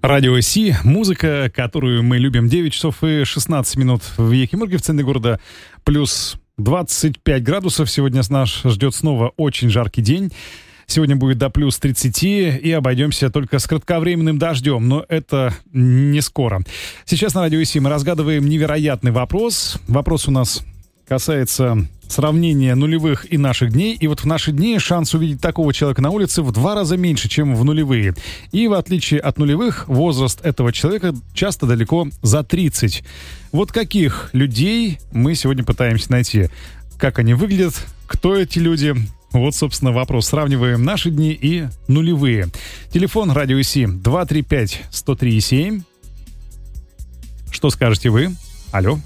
Радио Си, музыка, которую мы любим. 9 часов и 16 минут в Екимурге, в центре города, плюс 25 градусов. Сегодня нас ждет снова очень жаркий день. Сегодня будет до плюс 30 и обойдемся только с кратковременным дождем, но это не скоро. Сейчас на Радио Си мы разгадываем невероятный вопрос. Вопрос у нас касается сравнения нулевых и наших дней. И вот в наши дни шанс увидеть такого человека на улице в 2 раза меньше, чем в нулевые. И в отличие от нулевых, возраст этого человека часто далеко за 30. Вот каких людей мы сегодня пытаемся найти? Как они выглядят? Кто эти люди? Вот, собственно, вопрос. Сравниваем наши дни и нулевые. Телефон Радио Си 235-103-7. Что скажете вы? Алло.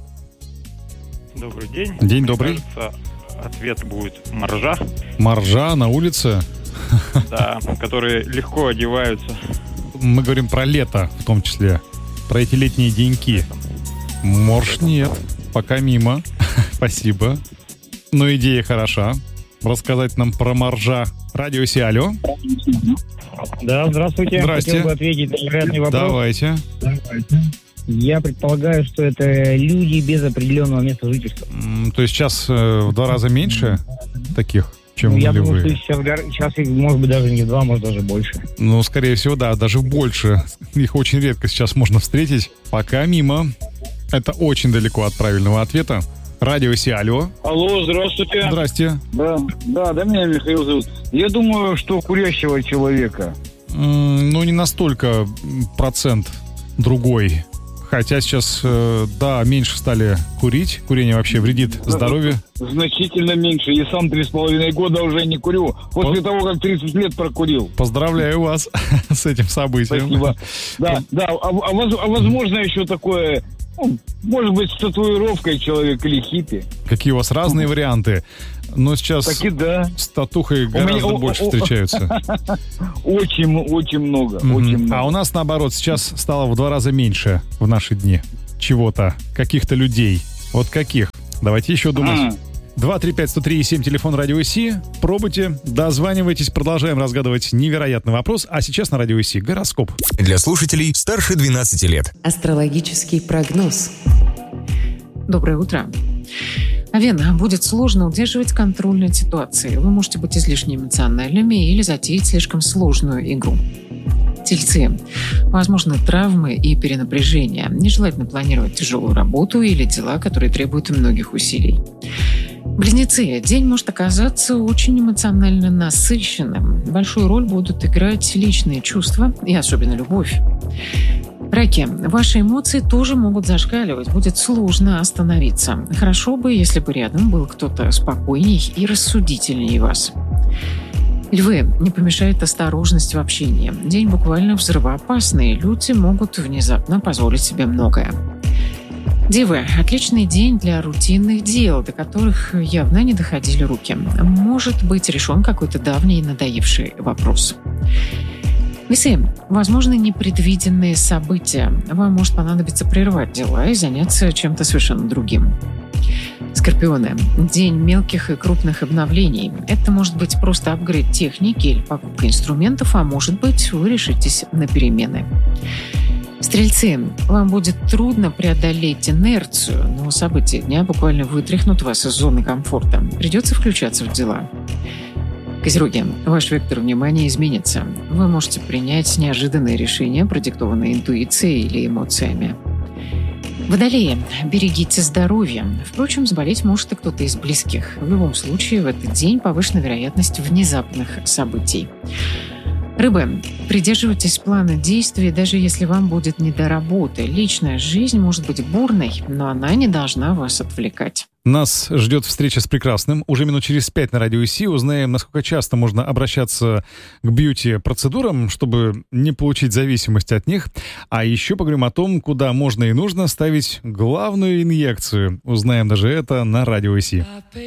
Добрый день. День Мне добрый. кажется, ответ будет моржа. Моржа на улице? Да, которые легко одеваются. Мы говорим про лето, в том числе. Про эти летние деньки. Морж нет. Пока мимо. Спасибо. Но идея хороша. Рассказать нам про моржа. Радио Си, алло. Да, здравствуйте. Здрасте. Хотел бы ответить на невероятный вопрос. Давайте. Я предполагаю, что это люди без определенного места жительства. То есть сейчас в 2 раза меньше таких, чем Я думаю, нулевые? что сейчас их может быть даже не в 2, может даже больше. Ну, скорее всего, да, даже больше. Их очень редко сейчас можно встретить. Пока мимо. Это очень далеко от правильного ответа. Радио Си, алло. Алло, здравствуйте. Здрасте. Да, меня Михаил зовут. Я думаю, что курящего человека. Ну, не настолько процент другой. Хотя сейчас, да, меньше стали курить. Курение вообще вредит здоровью. Значительно меньше. И сам 3,5 года уже не курю. После того, как 30 лет прокурил. Поздравляю вас с этим событием. Спасибо. Да. А возможно еще такое... может быть, с татуировкой человек или хиппи. Какие у вас разные варианты. Но сейчас Таки да. с татухой гораздо больше встречаются. Очень много. Очень много. А у нас, наоборот, сейчас стало в 2 раза меньше в наши дни чего-то, каких-то людей. Вот каких? Давайте еще думать. 235-103-7, телефон Радио Си. Пробуйте, дозванивайтесь, продолжаем разгадывать невероятный вопрос. А сейчас на Радио Си гороскоп. Для слушателей старше 12 лет. Астрологический прогноз. Доброе утро. Овен, будет сложно удерживать контроль над ситуацией. Вы можете быть излишне эмоциональными или затеять слишком сложную игру. Тельцы. Возможны травмы и перенапряжение. Нежелательно планировать тяжелую работу или дела, которые требуют многих усилий. Близнецы. День может оказаться очень эмоционально насыщенным. Большую роль будут играть личные чувства и особенно любовь. Раки. Ваши эмоции тоже могут зашкаливать. Будет сложно остановиться. Хорошо бы, если бы рядом был кто-то спокойней и рассудительнее вас. Львы. Не помешает осторожность в общении. День буквально взрывоопасный. Люди могут внезапно позволить себе многое. Девы. Отличный день для рутинных дел, до которых явно не доходили руки. Может быть решен какой-то давний надоевший вопрос. Весы. Возможно, непредвиденные события. Вам может понадобиться прервать дела и заняться чем-то совершенно другим. Скорпионы. День мелких и крупных обновлений. Это может быть просто апгрейд техники или покупка инструментов, а может быть, вы решитесь на перемены. Стрельцы. Вам будет трудно преодолеть инерцию, но события дня буквально вытряхнут вас из зоны комфорта. Придется включаться в дела. Козероги. Ваш вектор внимания изменится. Вы можете принять неожиданные решения, продиктованные интуицией или эмоциями. Водолеи. Берегите здоровья. Впрочем, заболеть может и кто-то из близких. В любом случае, в этот день повышена вероятность внезапных событий. Рыбы. Придерживайтесь плана действий, даже если вам будет не до работы. Личная жизнь может быть бурной, но она не должна вас отвлекать. Нас ждет встреча с прекрасным. Уже минут через 5 на Радио Си узнаем, насколько часто можно обращаться к бьюти-процедурам, чтобы не получить зависимость от них. А еще поговорим о том, куда можно и нужно ставить главную инъекцию. Узнаем даже это на Радио Си.